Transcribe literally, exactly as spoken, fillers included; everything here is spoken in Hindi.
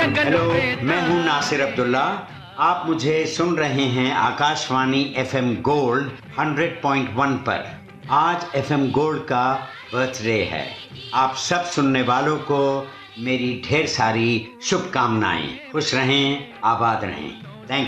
हेलो, मैं हूं नासिर अब्दुल्ला। आप मुझे सुन रहे हैं Akashvani FM gold hundred point one पर। आज एफएम गोल्ड का बर्थडे है। आप सब सुनने वालों को मेरी ढेर सारी शुभकामनाएं। खुश रहें, आबाद रहें।